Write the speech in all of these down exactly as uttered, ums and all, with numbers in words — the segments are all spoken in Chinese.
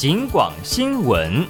警广新闻。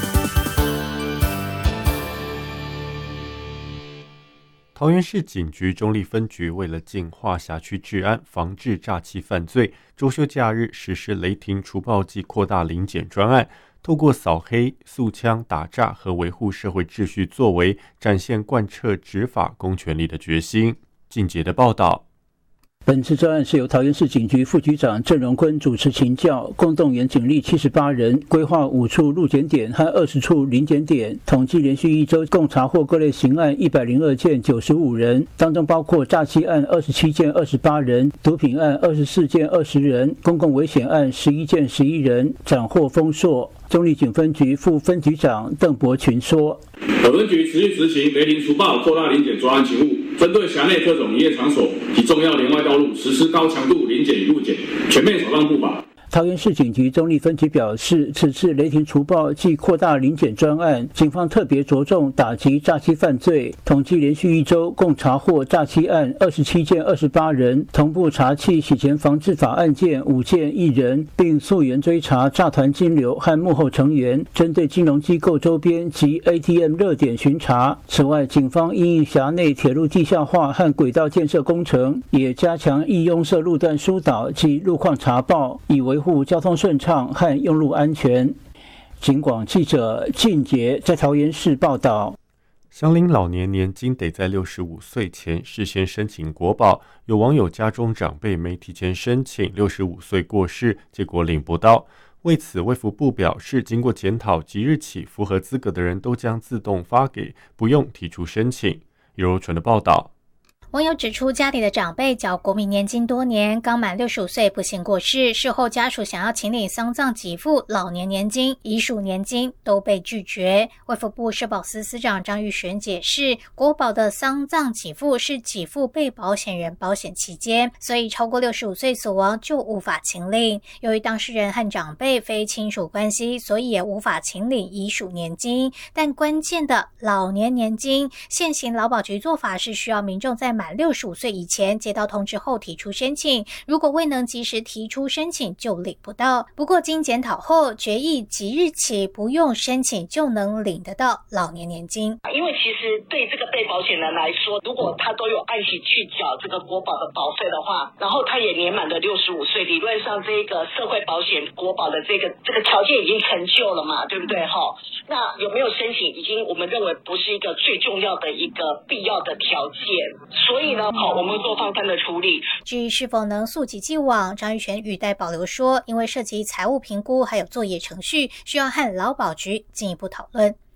桃园市警局中坜分局为了净化辖区治安，防治诈欺犯罪，周休假日实施雷霆除暴暨扩大临检专案，透过扫黑、肃枪、打诈和维护社会秩序作为，展现贯彻执法公权力的决心。靳杰的报道。 本次专案是由桃园市警局副局长郑荣坤主持请教，共动员警力七十八人，规划五处路检点和二十处临检点，统计连续一周共查获各类刑案一百零二件，九十五人，当中包括诈欺案二十七件，二十八人，毒品案二十四件，二十人，公共危险案十一件，十一人，斩获丰硕。中坜警分局副分局长邓伯群说：“ 本分局持续执行雷霆除暴、扩大临检专案勤务，针对辖内各种营业场所及重要连外道路实施高强度临检与路检，全面扫荡不法。” 桃园市警局中坜分局表示，此次雷霆除暴暨扩大临检专案，警方特别着重打击诈欺犯罪，统计连续一周共查获诈欺案二十七件，二十八人，同步查缉洗钱防治法案件五件，一人，并溯源追查诈团金流和幕后成员，针对金融机构周边及 A T M 热点巡查。此外，警方因应辖内铁路地下化和轨道建设工程，也加强易拥塞路段疏导及路况查报，以维护交通顺畅和用路安全。警广记者靳杰在桃园市报道。 乡邻老年年金得在六十五岁前事先申请国保，有网友家中长辈没提前申请，六十五岁过世，结果领不到。为此，卫福部表示，经过检讨，即日起符合资格的人都将自动发给，不用提出申请。尤柔纯的报道。 网友指出，家里的长辈缴国民年金多年，刚满六十五岁不幸过世，事后家属想要请领丧葬给付、老年年金、遗属年金都被拒绝。卫福部社保司司长张玉璇解释，国保的丧葬给付是给付被保险人保险期间，所以超过六十五岁死亡就无法请领。由于当事人和长辈非亲属关系，所以也无法请领遗属年金。但关键的老年年金，现行劳保局做法是需要民众在满六十五岁以前接到通知后提出申请，如果未能及时提出申请就领不到。不过经检讨后决议，即日起不用申请就能领得到老年年金。 因为其实对这个被保险人来说，如果他都有按期去缴这个国保的保费的话，然后他也年满了六十五岁，理论上这个社会保险国保的这个这个条件已经成就了嘛，对不对齁？那有没有申请已经我们认为不是一个最重要的一个必要的条件，所以呢，好，我们做放宽的处理。 至于是否能溯及既往，张玉璇语带保留说，因为涉及财务评估还有作业程序，需要和劳保局进一步讨论。